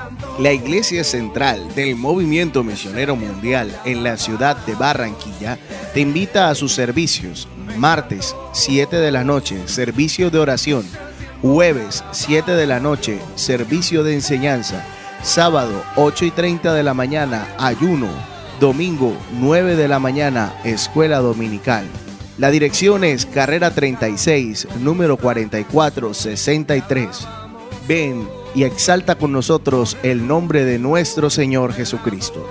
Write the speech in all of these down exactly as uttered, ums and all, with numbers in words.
La Iglesia Central del Movimiento Misionero Mundial en la ciudad de Barranquilla te invita a sus servicios. Martes, siete de la noche, servicio de oración. Jueves, siete de la noche, servicio de enseñanza. Sábado, ocho y treinta de la mañana, ayuno. Domingo, nueve de la mañana, escuela dominical. La dirección es Carrera treinta y seis, número cuarenta y cuatro sesenta y tres. Ven y exalta con nosotros el nombre de nuestro Señor Jesucristo.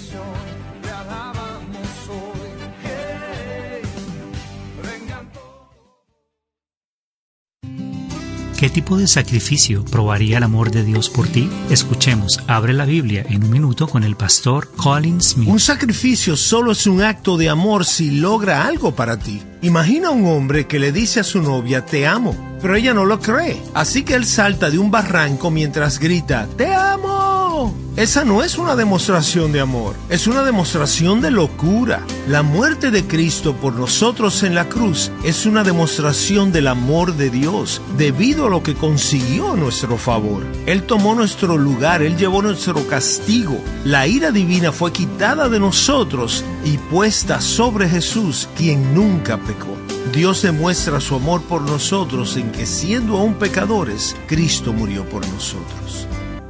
¿Qué tipo de sacrificio probaría el amor de Dios por ti? Escuchemos Abre la Biblia en un minuto con el pastor Colin Smith. Un sacrificio solo es un acto de amor si logra algo para ti. Imagina a un hombre que le dice a su novia, te amo, pero ella no lo cree. Así que él salta de un barranco mientras grita, ¡te amo! Esa no es una demostración de amor, es una demostración de locura. La muerte de Cristo por nosotros en la cruz es una demostración del amor de Dios, debido a lo que consiguió a nuestro favor. Él tomó nuestro lugar, Él llevó nuestro castigo. La ira divina fue quitada de nosotros y puesta sobre Jesús, quien nunca pecó. Dios demuestra su amor por nosotros en que, siendo aún pecadores, Cristo murió por nosotros.